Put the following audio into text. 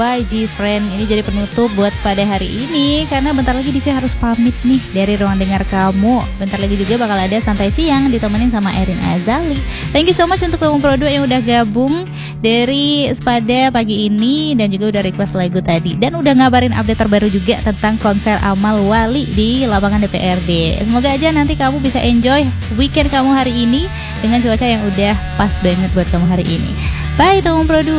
Friend, ini jadi penutup buat Spada hari ini karena bentar lagi Divi harus pamit nih dari ruang dengar kamu. Bentar lagi juga bakal ada santai siang ditemenin sama Erin Azali. Thank you so much untuk kamu Prodo yang udah gabung dari Spada pagi ini dan juga udah request lagu tadi dan udah ngabarin update terbaru juga tentang konser Amal Wali di lapangan DPRD. Semoga aja nanti kamu bisa enjoy weekend kamu hari ini dengan cuaca yang udah pas banget buat kamu hari ini. Bye teman Pro 2.